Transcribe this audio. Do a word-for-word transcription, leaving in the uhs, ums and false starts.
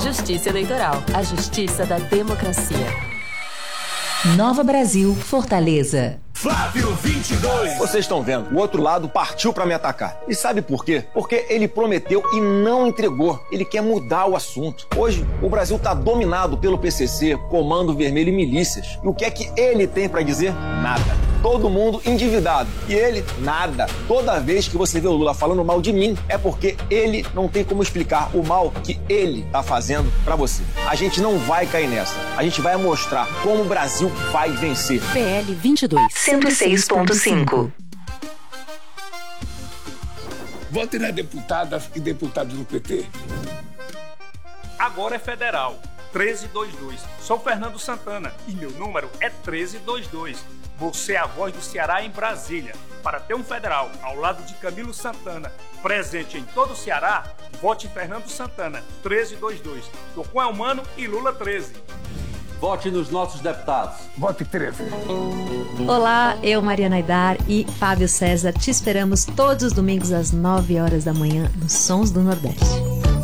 Justiça Eleitoral, a justiça da democracia. Nova Brasil, Fortaleza. Flávio vinte e dois. Vocês estão vendo, o outro lado partiu pra me atacar. E sabe por quê? Porque ele prometeu e não entregou. Ele quer mudar o assunto. Hoje, o Brasil tá dominado pelo P C C, Comando Vermelho e milícias. E o que é que ele tem pra dizer? Nada. Todo mundo endividado. E ele, nada. Toda vez que você vê o Lula falando mal de mim, é porque ele não tem como explicar o mal que ele tá fazendo pra você. A gente não vai cair nessa. A gente vai mostrar como o Brasil vai vencer. P L vinte e dois. cento e seis ponto cinco. Vote nas deputadas e deputados do P T. Agora é federal. treze vinte e dois. Sou Fernando Santana e meu número é treze vinte e dois. Você é a voz do Ceará em Brasília. Para ter um federal ao lado de Camilo Santana, presente em todo o Ceará, vote Fernando Santana, treze vinte e dois. Tocum Elmano e Lula treze. Vote nos nossos deputados. Vote treze. Olá, eu, Mariana Aidar e Fábio César, te esperamos todos os domingos às nove horas da manhã nos Sons do Nordeste.